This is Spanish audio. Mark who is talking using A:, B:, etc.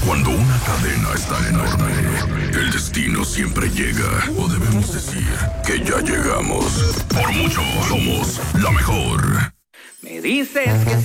A: Cuando una cadena es tan enorme, el destino siempre llega. O debemos decir que ya llegamos. Por mucho, somos la mejor.
B: Me dices que